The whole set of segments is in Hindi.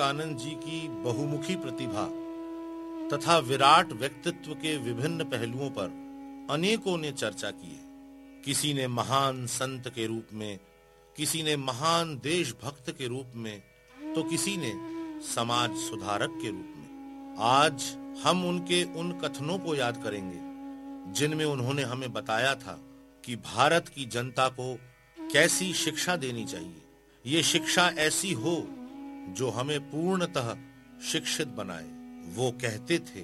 विवेकानंद जी की बहुमुखी प्रतिभा तथा विराट व्यक्तित्व के विभिन्न पहलुओं पर अनेकों ने चर्चा की है। किसी ने महान संत के रूप में, किसी ने महान देशभक्त के रूप में, तो किसी ने समाज सुधारक के रूप में। आज हम उनके उन कथनों को याद करेंगे जिनमें उन्होंने हमें बताया था कि भारत की जनता को कैसी शिक्षा देनी चाहिए। ये शिक्षा ऐसी हो जो हमें पूर्णतः शिक्षित बनाए। वो कहते थे,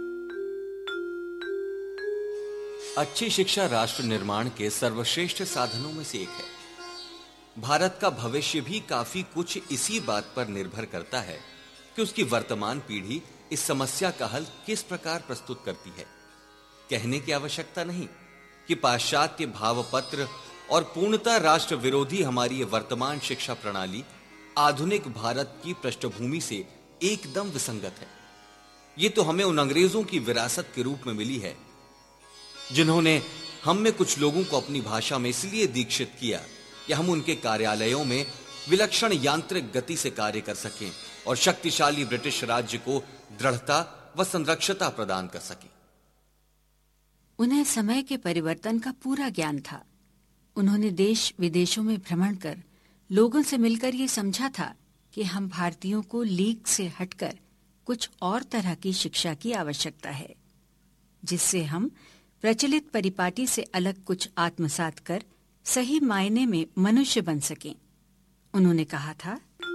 अच्छी शिक्षा राष्ट्र निर्माण के सर्वश्रेष्ठ साधनों में से एक है। भारत का भविष्य भी काफी कुछ इसी बात पर निर्भर करता है कि उसकी वर्तमान पीढ़ी इस समस्या का हल किस प्रकार प्रस्तुत करती है। कहने की आवश्यकता नहीं कि पाश्चात्य भावपत्र और पूर्णतः राष्ट्र विरोधी हमारी ये वर्तमान शिक्षा प्रणाली आधुनिक भारत की पृष्ठभूमि से एकदम विसंगत है। ये तो हमें उन अंग्रेजों की विरासत के रूप में मिली है जिन्होंने हम में कुछ लोगों को अपनी भाषा में इसलिए दीक्षित किया कि हम उनके कार्यालयों में विलक्षण यांत्रिक गति से कार्य कर सकें और शक्तिशाली ब्रिटिश राज्य को दृढ़ता व संरक्षता प्रदान कर सकें। उन्हें समय के परिवर्तन का पूरा ज्ञान था। उन्होंने देश विदेशों में भ्रमण कर लोगों से मिलकर ये समझा था कि हम भारतीयों को लीग से हटकर कुछ और तरह की शिक्षा की आवश्यकता है, जिससे हम प्रचलित परिपाटी से अलग कुछ आत्मसात कर सही मायने में मनुष्य बन सकें। उन्होंने कहा था,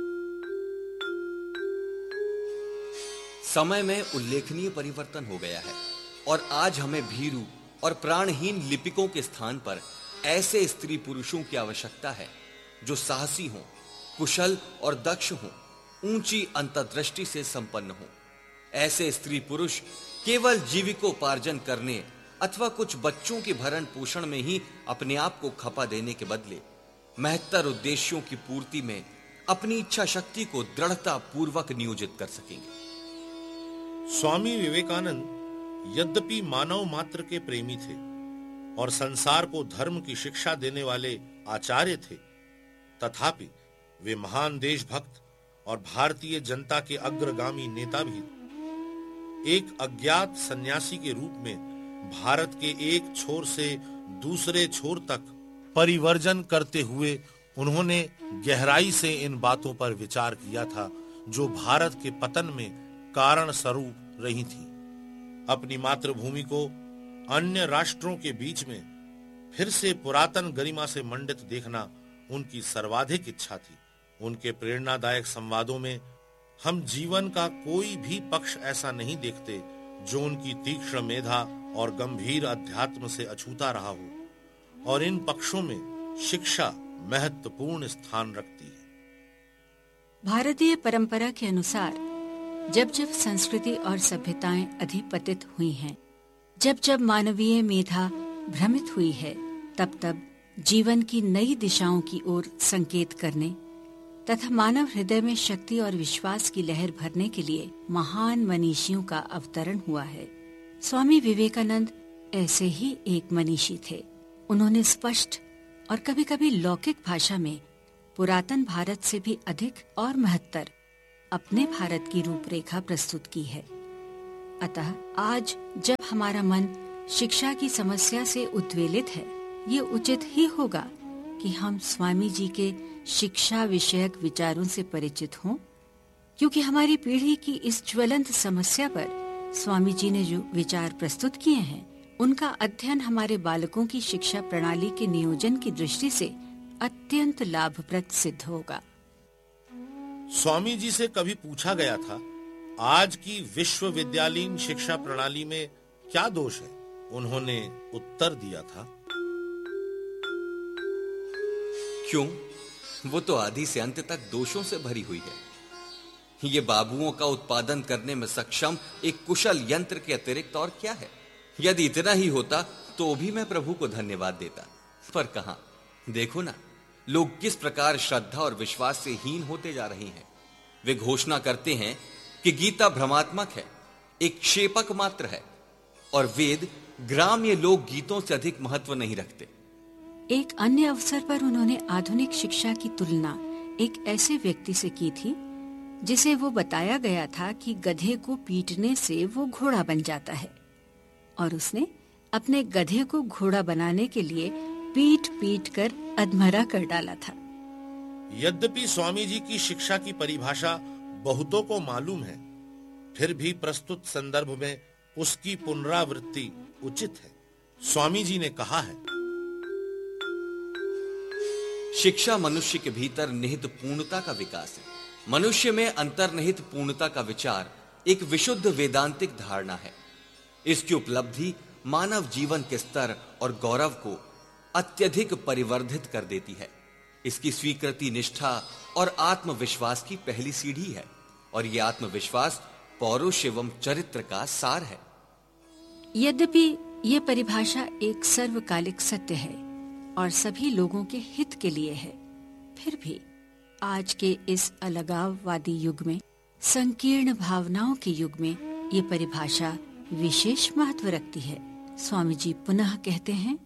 समय में उल्लेखनीय परिवर्तन हो गया है और आज हमें भीरू और प्राणहीन लिपिकों के स्थान पर ऐसे स्त्री पुरुषों की आवश्यकता है जो साहसी हों, कुशल और दक्ष हों, ऊंची अंतर्दृष्टि से संपन्न हों। ऐसे स्त्री पुरुष केवल जीविकोपार्जन करने अथवा कुछ बच्चों के भरण पोषण में ही अपने आप को खपा देने के बदले महत्तर उद्देश्यों की पूर्ति में अपनी इच्छा शक्ति को दृढ़ता पूर्वक नियोजित कर सकेंगे। स्वामी विवेकानंद यद्यपि मानव मात्र के प्रेमी थे और संसार को धर्म की शिक्षा देने वाले आचार्य थे, तथापि वे महान देशभक्त और भारतीय जनता के अग्रगामी नेता भी थे। एक अज्ञात सन्यासी के रूप में भारत के एक छोर से दूसरे छोर तक परिवर्जन करते हुए उन्होंने गहराई से इन बातों पर विचार किया था जो भारत के पतन में कारण स्वरूप रही थी। अपनी मातृभूमि को अन्य राष्ट्रों के बीच में फिर से पुरातन गरिमा से मंडित देखना उनकी सर्वाधिक इच्छा थी। उनके प्रेरणादायक संवादों में हम जीवन का कोई भी पक्ष ऐसा नहीं देखते जो उनकी तीक्ष्ण मेधा और गंभीर अध्यात्म से अछूता रहा हो, और इन पक्षों में शिक्षा महत्वपूर्ण स्थान रखती है। भारतीय परंपरा के अनुसार जब जब संस्कृति और सभ्यताएं अधिपतित हुई हैं, जब जब मानवीय मेधा भ्रमित हुई है, तब तब जीवन की नई दिशाओं की ओर संकेत करने तथा मानव हृदय में शक्ति और विश्वास की लहर भरने के लिए महान मनीषियों का अवतरण हुआ है। स्वामी विवेकानंद ऐसे ही एक मनीषी थे। उन्होंने स्पष्ट और कभी-कभी लौकिक भाषा में पुरातन भारत से भी अधिक और महत्तर अपने भारत की रूपरेखा प्रस्तुत की है। अतः आज जब हमारा मन शिक्षा की समस्या से उद्वेलित है, ये उचित ही होगा कि हम स्वामी जी के शिक्षा विषयक विचारों से परिचित हों, क्योंकि हमारी पीढ़ी की इस ज्वलंत समस्या पर स्वामी जी ने जो विचार प्रस्तुत किए हैं, उनका अध्ययन हमारे बालकों की शिक्षा प्रणाली के नियोजन की दृष्टि से अत्यंत लाभप्रद सिद्ध होगा। स्वामी जी से कभी पूछा गया था, आज की विश्वविद्यालयीन शिक्षा प्रणाली में क्या दोष है? उन्होंने उत्तर दिया था, क्यों? वो तो आदि से अंत तक दोषों से भरी हुई है। ये बाबुओं का उत्पादन करने में सक्षम एक कुशल यंत्र के अतिरिक्त और क्या है? यदि इतना ही होता तो भी मैं प्रभु को धन्यवाद देता, पर कहां। देखो ना, लोग किस प्रकार श्रद्धा और विश्वास से हीन होते जा रहे हैं। वे घोषणा करते हैं कि गीता भ्रमात्मक है, एक क्षेपक मात्र है, और वेद ग्राम्य लोक गीतों से अधिक महत्व नहीं रखते। एक अन्य अवसर पर उन्होंने आधुनिक शिक्षा की तुलना एक ऐसे व्यक्ति से की थी जिसे वो बताया गया था कि गधे को पीटने से वो घोड़ा बन जाता है, और उसने अपने गधे को घोड़ा बनाने के लिए पीट पीट कर अधमरा कर डाला था। यद्यपि स्वामी जी की शिक्षा की परिभाषा बहुतों को मालूम है, फिर भी प्रस्तुत संदर्भ में उसकी पुनरावृत्ति उचित है। स्वामी जी ने कहा है, शिक्षा मनुष्य के भीतर निहित पूर्णता का विकास है। मनुष्य में अंतर्निहित पूर्णता का विचार एक विशुद्ध वेदांतिक धारणा है। इसकी उपलब्धि मानव जीवन के स्तर और गौरव को अत्यधिक परिवर्धित कर देती है। इसकी स्वीकृति निष्ठा और आत्मविश्वास की पहली सीढ़ी है, और यह आत्मविश्वास पौरुष एवं चरित्र का सार है। यद्यपि ये परिभाषा एक सर्वकालिक सत्य है और सभी लोगों के हित के लिए है, फिर भी आज के इस अलगाववादी युग में, संकीर्ण भावनाओं के युग में ये परिभाषा विशेष महत्व रखती है। स्वामी जी पुनः कहते हैं,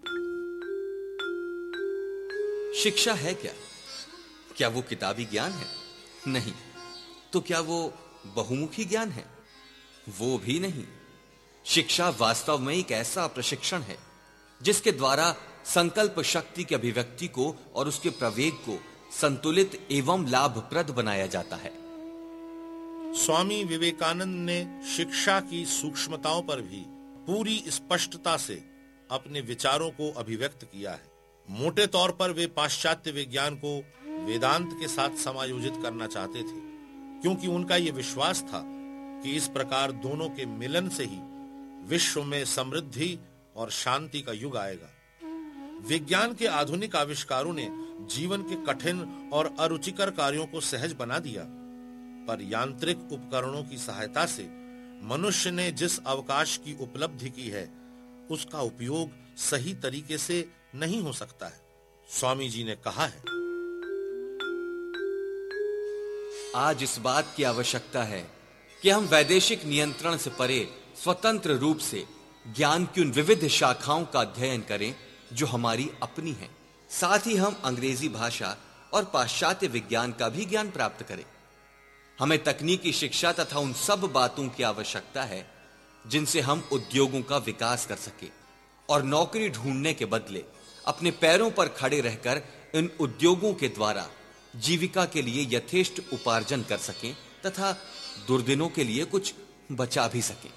शिक्षा है क्या? क्या वो किताबी ज्ञान है? नहीं। तो क्या वो बहुमुखी ज्ञान है? वो भी नहीं। शिक्षा वास्तव में एक ऐसा प्रशिक्षण है जिसके द्वारा संकल्प शक्ति की अभिव्यक्ति को और उसके प्रवेग को संतुलित एवं लाभप्रद बनाया जाता है। स्वामी विवेकानंद ने शिक्षा की सूक्ष्मताओं पर भी पूरी स्पष्टता से अपने विचारों को अभिव्यक्त किया है। मोटे तौर पर वे पाश्चात्य विज्ञान को वेदांत के साथ समायोजित करना चाहते थे, क्योंकि उनका यह विश्वास था कि इस प्रकार दोनों के मिलन से ही विश्व में समृद्धि और शांति का युग आएगा। विज्ञान के आधुनिक आविष्कारों ने जीवन के कठिन और अरुचिकर कार्यों को सहज बना दिया, पर यांत्रिक उपकरणों की सहायता से मनुष्य ने जिस अवकाश की उपलब्धि की है, उसका उपयोग सही तरीके से नहीं हो सकता है। स्वामी जी ने कहा है, आज इस बात की आवश्यकता है कि हम वैदेशिक नियंत्रण से परे स्वतंत्र रूप से ज्ञान की उन विविध शाखाओं का अध्ययन करें जो हमारी अपनी हैं। साथ ही हम अंग्रेजी भाषा और पाश्चात्य विज्ञान का भी ज्ञान प्राप्त करें। हमें तकनीकी शिक्षा तथा उन सब बातों की आवश्यकता है जिनसे हम उद्योगों का विकास कर सके और नौकरी ढूंढने के बदले अपने पैरों पर खड़े रहकर इन उद्योगों के द्वारा जीविका के लिए यथेष्ट उपार्जन कर सकें तथा दुर्दिनों के लिए कुछ बचा भी सकें।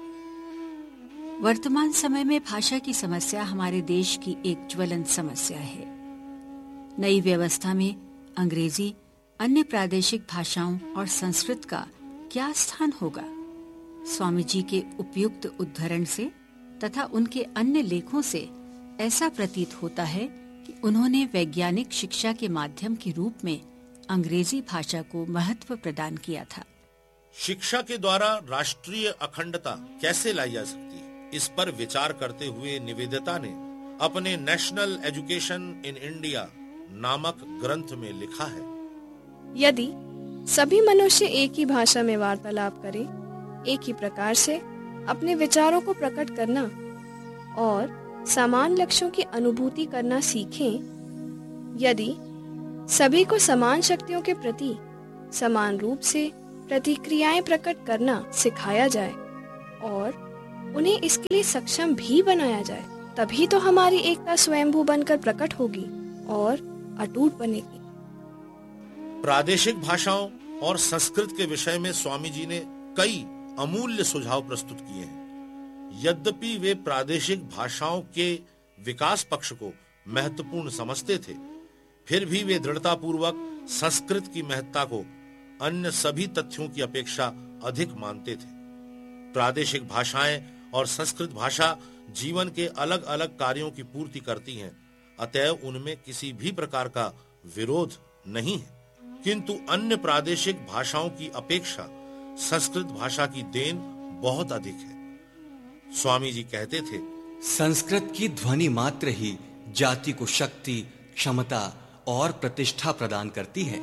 वर्तमान समय में भाषा की समस्या हमारे देश की एक ज्वलंत समस्या है। नई व्यवस्था में अंग्रेजी, अन्य प्रादेशिक भाषाओं और संस्कृत का क्या स्थान होगा? स्वामी जी के उपयुक्त उद्धरण से तथा उनके अन्य लेखों से ऐसा प्रतीत होता है कि उन्होंने वैज्ञानिक शिक्षा के माध्यम के रूप में अंग्रेजी भाषा को महत्व प्रदान किया था। शिक्षा के द्वारा राष्ट्रीय अखंडता कैसे लाई जा सकती है, इस पर विचार करते हुए निवेदिता ने अपने नेशनल एजुकेशन इन इंडिया नामक ग्रंथ में लिखा है, यदि सभी मनुष्य एक ही भाषा में वार्तालाप करें, एक ही प्रकार से अपने विचारों को प्रकट करना और समान लक्ष्यों की अनुभूति करना सीखें, यदि सभी को समान शक्तियों के प्रति समान रूप से प्रतिक्रियाएं प्रकट करना सिखाया जाए और उन्हें इसके लिए सक्षम भी बनाया जाए, तभी तो हमारी एकता स्वयंभू बनकर प्रकट होगी और अटूट बनेगी। प्रादेशिक भाषाओं और संस्कृत के विषय में स्वामी जी ने कई अमूल्य सुझाव प्रस्तुत किए हैं। यद्यपि वे प्रादेशिक भाषाओं के विकास पक्ष को महत्वपूर्ण समझते थे, फिर भी वे दृढ़तापूर्वक संस्कृत की महत्ता को अन्य सभी तथ्यों की अपेक्षा अधिक मानते थे। प्रादेशिक भाषाएं और संस्कृत भाषा जीवन के अलग अलग कार्यों की पूर्ति करती हैं, अतएव उनमें किसी भी प्रकार का विरोध नहीं है, किंतु अन्य प्रादेशिक भाषाओं की अपेक्षा संस्कृत भाषा की देन बहुत अधिक है। स्वामी जी कहते थे, संस्कृत की ध्वनि मात्र ही जाति को शक्ति, क्षमता और प्रतिष्ठा प्रदान करती है।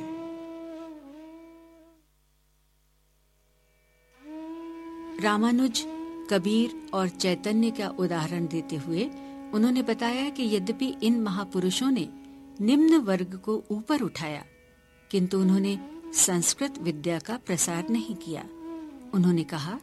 रामानुज, कबीर और चैतन्य का उदाहरण देते हुए उन्होंने बताया कि यद्यपि इन महापुरुषों ने निम्न वर्ग को ऊपर उठाया, किंतु उन्होंने संस्कृत विद्या का प्रसार नहीं किया। उन्होंने कहा,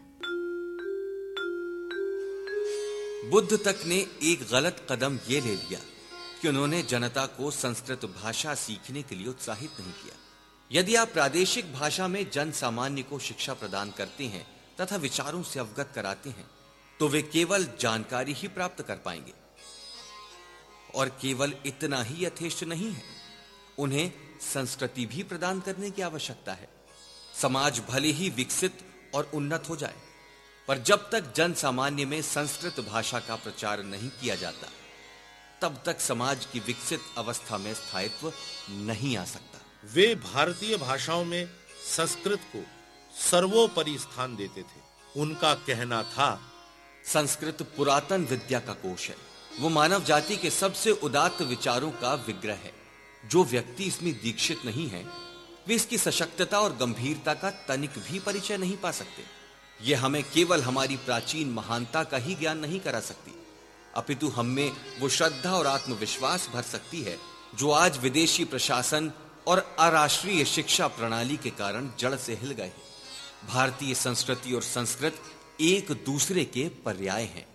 बुद्ध तक ने एक गलत कदम ये ले लिया कि उन्होंने जनता को संस्कृत भाषा सीखने के लिए उत्साहित नहीं किया। यदि आप प्रादेशिक भाषा में जन सामान्य को शिक्षा प्रदान करते हैं तथा विचारों से अवगत कराते हैं तो वे केवल जानकारी ही प्राप्त कर पाएंगे। और केवल इतना ही यथेष्ट नहीं है, उन्हें संस्कृति भी प्रदान करने की आवश्यकता है। समाज भले ही विकसित और उन्नत हो जाए, पर जब तक जन सामान्य में संस्कृत भाषा का प्रचार नहीं किया जाता, तब तक समाज की विकसित अवस्था में स्थायित्व नहीं आ सकता। वे भारतीय भाषाओं में संस्कृत को सर्वोपरि स्थान देते थे। उनका कहना था, संस्कृत पुरातन विद्या का कोश है। वो मानव जाति के सबसे उदात्त विचारों का विग्रह है। जो व्यक्ति इसमें दीक्षित नहीं है, वे इसकी सशक्तता और गंभीरता का तनिक भी परिचय नहीं पा सकते। ये हमें केवल हमारी प्राचीन महानता का ही ज्ञान नहीं करा सकती, अपितु हम में वो श्रद्धा और आत्मविश्वास भर सकती है जो आज विदेशी प्रशासन और अराष्ट्रीय शिक्षा प्रणाली के कारण जड़ से हिल गए हैं। भारतीय संस्कृति और संस्कृत एक दूसरे के पर्याय हैं।